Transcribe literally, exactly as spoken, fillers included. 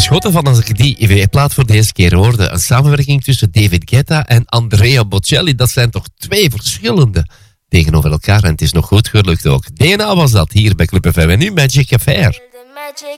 verschoten van als ik die plaat voor de eerste keer hoorde. Een samenwerking tussen David Guetta en Andrea Bocelli. Dat zijn toch twee verschillende tegenover elkaar. En het is nog goed gelukt ook. D N A was dat hier bij Club F M. En nu Magic Affair.